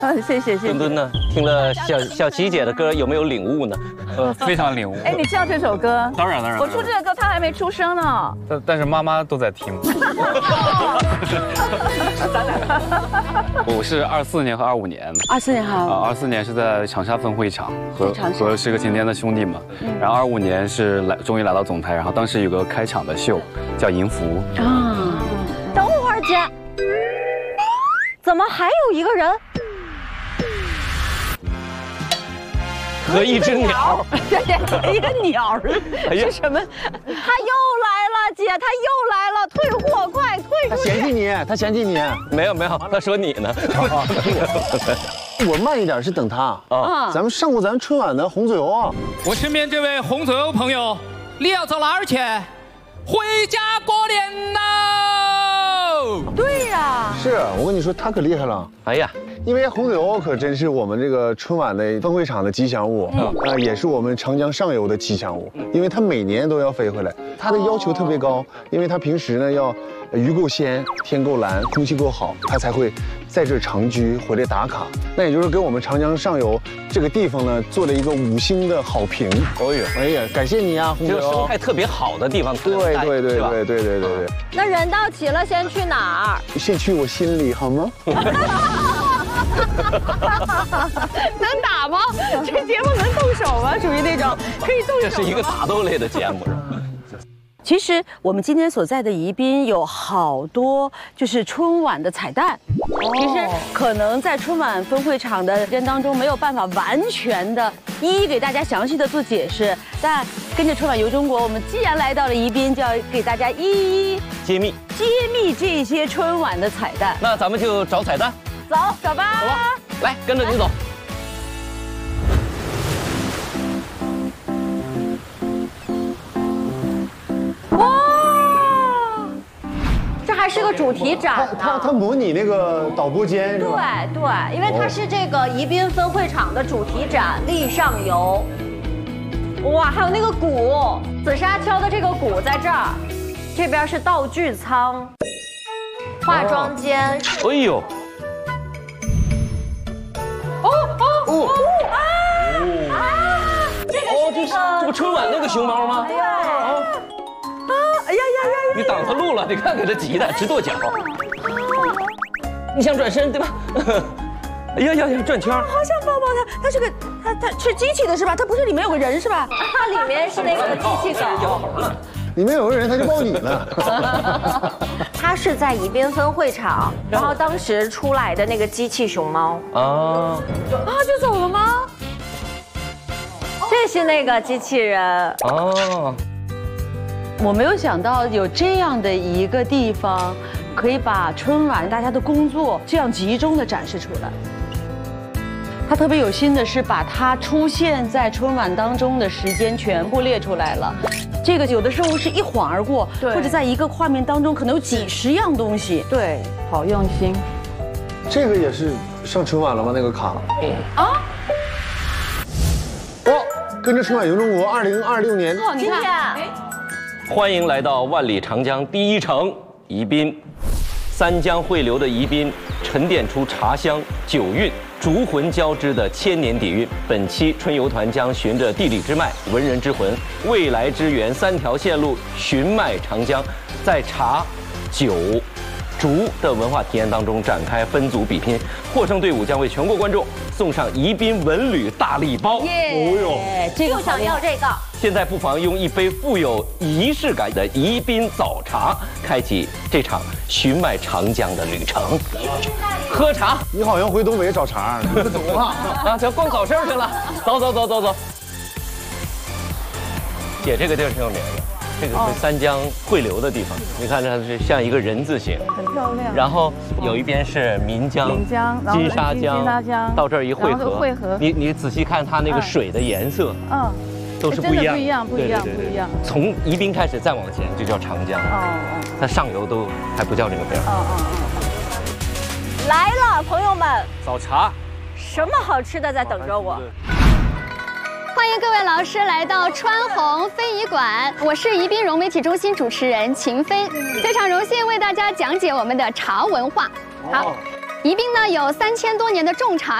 谢谢。 墩墩呢？听了小琪姐的歌，有没有领悟呢？ 非常领悟。 哎，你知道这首歌？ 当然。 我出这个歌，他还没出生呢。 但是妈妈都在听。我是24年和25年。 24年好。 24年是在长沙分会场和时隔晴天的兄弟们，然后25年是终于来到总台，然后当时有个开场的秀叫迎福。 等会儿姐，怎么还有一个人？ 和一只鸟， 一个鸟是什么？ 他又来了，姐，他又来了，退货快退出去！ 他嫌弃你。 没有，他说你呢。 我慢一点是等他啊。咱们上过咱春晚的红嘴欧啊。 我身边这位红嘴欧朋友，你要走哪儿去？回家过年喽！ 对呀。 是我跟你说，他可厉害了。 哎呀。 因为红嘴欧可真是我们这个春晚的分会场的吉祥物，也是我们长江上游的吉祥物。因为它每年都要飞回来，它的要求特别高，因为它平时呢要鱼够鲜、天够蓝、空气够好，它才会在这长居回来打卡。那也就是给我们长江上游这个地方呢做了一个5星的好评。哎呀，感谢你啊，红嘴欧！ 这个生态特别好的地方， 对。 那人到齐了，先去哪儿？ 先去我心里好吗？ 能打吗？这节目能动手吗？属于那种可以动手。 这是一个打斗类的节目。 其实我们今天所在的宜宾有好多就是春晚的彩蛋，其实可能在春晚分会场的时间当中没有办法完全的一一给大家详细的做解释，但跟着春晚游中国，我们既然来到了宜宾，就要给大家一一揭秘这些春晚的彩蛋。 那咱们就找彩蛋。 走吧， 来跟着你走。 哇，这还是个主题展呢。 他模拟那个导播间是吧？对，因为它是这个宜宾分会场的主题展《立上游》。哇，还有那个鼓，紫砂敲的这个鼓在这儿，这边是道具仓、化妆间。 哎呦。 这不春晚那个熊猫吗？ 对。 哎呀！ 你挡他路了，你看给他急的直跺脚。你想转身对吧？哎呀，转圈。 好想抱抱他，他是个他是机器的是吧？他不是里面有个人是吧？ 它里面是那个机器狗。 里面有个人他就抱你了。 他是在宜宾分会场，然后当时出来的那个机器熊猫。 就走了吗？ 这是那个机器人哦， 我没有想到有这样的一个地方，可以把春晚大家的工作这样集中的展示出来。他特别有心的是把它出现在春晚当中的时间全部列出来了。这个有的时候是一晃而过，或者在一个画面当中可能有几10样东西。对，好用心。 这个也是上春晚了吗？那个卡？跟着春晚游中国2026年， 今天欢迎来到万里长江第一城宜宾，三江汇流的宜宾沉淀出茶香、酒韵、竹魂交织的千年底蕴。本期春游团将循着地理之脉、文人之魂、未来之源3条线路寻脉长江，在茶、酒、竹的文化体验当中展开分组比拼，获胜队伍将为全国观众送上宜宾文旅大礼包。 这个就想要这个。 现在不妨用一杯富有仪式感的宜宾早茶，开启这场寻脉长江的旅程。喝茶， 你好像回东北找茬，你走吧。 啊，这光搞事儿去了。走。姐，这个地儿挺有名的。这个是三江汇流的地方，你看这是像一个人字形， 很漂亮。 然后有一边是岷江、金沙江，到这儿一汇合，你仔细看它那个水的颜色，都是不一样， 不一样。 从宜宾开始再往前就叫长江，它上游都还不叫这个名。 来了，朋友们， 早茶， 什么好吃的在等着我？ 欢迎各位老师来到川弘非遗馆，我是宜宾融媒体中心主持人秦飞，非常荣幸为大家讲解我们的茶文化。好， 宜宾呢有3000多年的种茶